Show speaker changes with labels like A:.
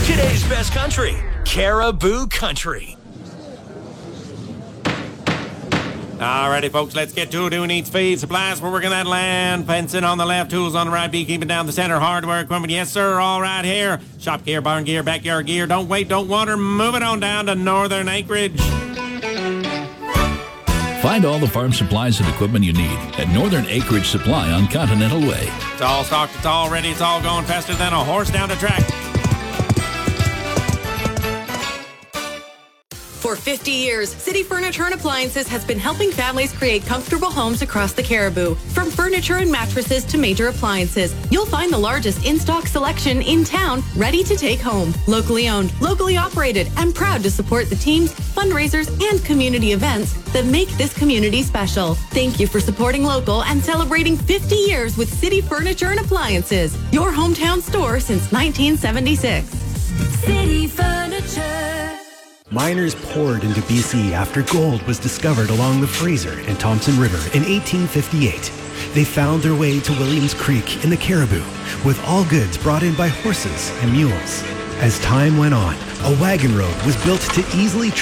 A: Today's best country, Caribou Country.
B: Alrighty, folks, let's get to it. Who needs feed? Supplies for working that land. Fencing on the left, tools on the right, beekeeping down the center, hardware equipment. Yes, sir, all right here. Shop gear, barn gear, backyard gear. Don't wait, don't wander. Move it on down to Northern Acreage.
C: Find all the farm supplies and equipment you need at Northern Acreage Supply on Continental Way.
B: It's all stocked, it's all ready, it's all going faster than a horse down the track.
D: For 50 years, City Furniture and Appliances has been helping families create comfortable homes across the Caribou. From furniture and mattresses to major appliances, you'll find the largest in-stock selection in town, ready to take home. Locally owned, locally operated, and proud to support the teams, fundraisers, and community events that make this community special. Thank you for supporting local and celebrating 50 years with City Furniture and Appliances, your hometown store since 1976.
E: City Furniture.
F: Miners poured into BC after gold was discovered along the Fraser and Thompson River in 1858. They found their way to Williams Creek in the Caribou, with all goods brought in by horses and mules. As time went on, a wagon road was built to easily